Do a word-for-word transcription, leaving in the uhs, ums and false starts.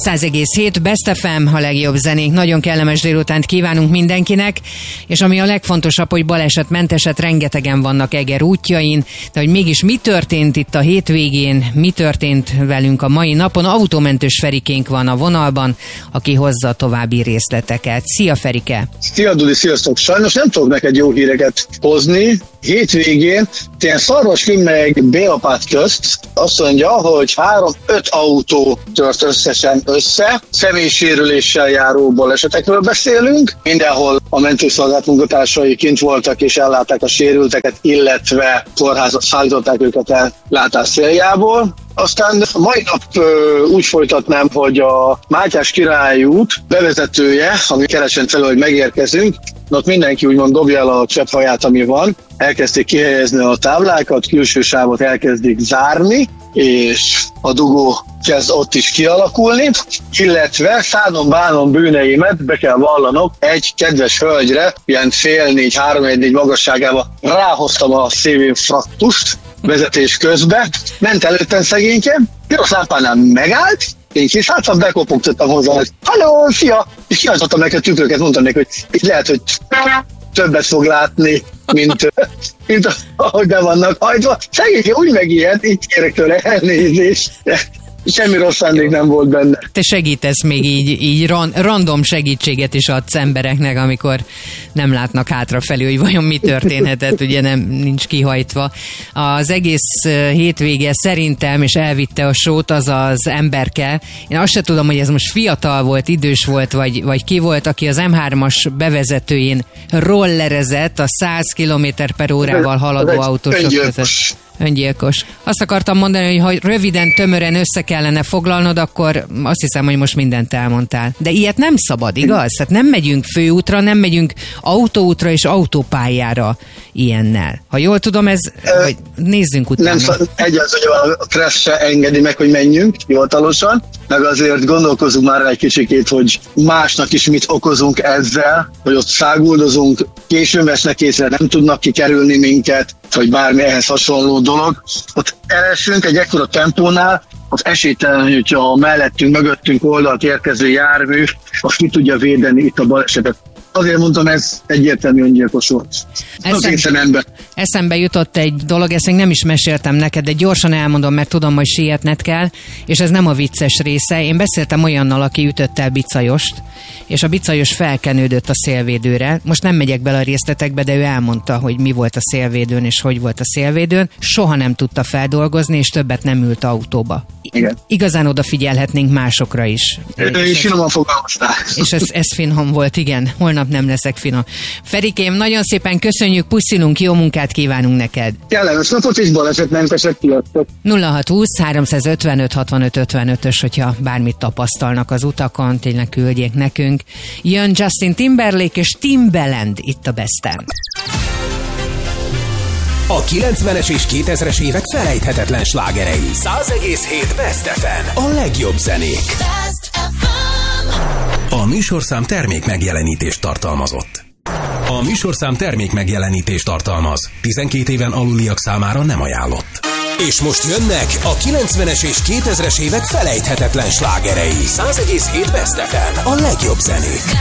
száz egész hét Best ef em, a legjobb zenék. Nagyon kellemes délutánt kívánunk mindenkinek, és ami a legfontosabb, hogy balesetmenteset rengetegen vannak Eger útjain, de hogy mégis mi történt itt a hétvégén, mi történt velünk a mai napon. Autómentős Ferikénk van a vonalban, aki hozza a további részleteket. Szia, Ferike! Szia, Dudi, sziasztok! Sajnos nem tudok neked jó híreket hozni. Hétvégén ilyen Szarvasfilm meg Béapát közt azt mondja, hogy három-öt autó tört összesen össze. Személysérüléssel járó balesetekről beszélünk. Mindenhol a mentőszolgálat munkatársai kint voltak és ellátták a sérülteket, illetve kórházba szállították őket ellátás céljából. Aztán a mai nap ö, úgy folytatnám, hogy a Mátyás Király út bevezetője, ami Keresen felől, hogy megérkezünk, ott mindenki úgymond dobja el a csepphaját, ami van, elkezdték kihelyezni a táblákat, külső sávot elkezdik zárni, és a dugó kezd ott is kialakulni, illetve szánom bánom bűneimet be kell vallanom, egy kedves hölgyre, ilyen fél négy, három egy négy magasságába ráhoztam a szívén fraktust vezetés közben, ment előttem szegényke, piros lámpánál megállt, én kiszálltam, bekopogtattam hozzá, hogy halló, szia! És kiadottam neki a tükröket, mondtam neki, hogy itt lehet, hogy többet fog látni, mint, mint ahogy be vannak hajtva. Szegényke úgy megijedt, így kérek tőle elnézést. Semmi rossz szándék nem volt benne. Te segítesz még így, így ran, random segítséget is adsz embereknek, amikor nem látnak hátrafelé, hogy vajon mi történhetett, ugye nem nincs kihajtva. Az egész hétvége szerintem, és elvitte a sót, az az emberke. Én azt sem tudom, hogy ez most fiatal volt, idős volt, vagy, vagy ki volt, aki az em hármas bevezetőjén rollerezett a száz kilométer per órával haladó autósok között. Öngyilkos. Azt akartam mondani, hogy ha röviden, tömören össze kellene foglalnod, akkor azt hiszem, hogy most mindent elmondtál. De ilyet nem szabad, igaz? Hát nem megyünk főútra, nem megyünk autóútra és autópályára ilyennel. Ha jól tudom, ez... Ö, vagy nézzünk utána. Nem szabad, egyáltalán, hogy a pressz se engedi meg, hogy menjünk hivatalosan, meg azért gondolkozunk már egy kicsikét, hogy másnak is mit okozunk ezzel, hogy ott száguldozunk, későn vesznek észre, nem tudnak kikerülni minket, vagy bármi ehhez hasonló dolog. Ott elesünk egy ekkora tempónál, az esélytelen, hogyha a mellettünk, mögöttünk oldalt érkező jármű, azt ki tudja védeni itt a balesetet. Azért mondtam, ez egyértelmű öngyilkos volt. Eszem, eszembe jutott egy dolog, ezt még nem is meséltem neked, de gyorsan elmondom, mert tudom, hogy sietned kell, és ez nem a vicces része. Én beszéltem olyannal, aki ütött el bicajost, és a bicajos felkenődött a szélvédőre. Most nem megyek bele a részletekbe, de ő elmondta, hogy mi volt a szélvédőn, és hogy volt a szélvédőn. Soha nem tudta feldolgozni, és többet nem ült autóba. Igen. Igazán odafigyelhetnénk másokra is. És finoman fogalmaztál. És ez, ez finom volt, igen. Holnap nem leszek finom. Ferikém, nagyon szépen köszönjük, puszilunk, jó munkát kívánunk neked. Kellemes napot is, balesetmentesek kiadtak. nulla hat húsz háromszázötvenöt hatvanöt ötvenötös, hogyha bármit tapasztalnak az utakon, tényleg küldjék nekünk. Jön Justin Timberlake és Timbaland itt a Besten. A kilencvenes és kétezres évek felejthetetlen slágerei. száz egész hét Best ef em. A legjobb zenék. A műsorszám termék megjelenítést tartalmazott. A műsorszám termék megjelenítést tartalmaz. tizenkét éven aluliak számára nem ajánlott. És most jönnek a kilencvenes és kétezres évek felejthetetlen slágerei. száz egész hét Best ef em. A legjobb zenék.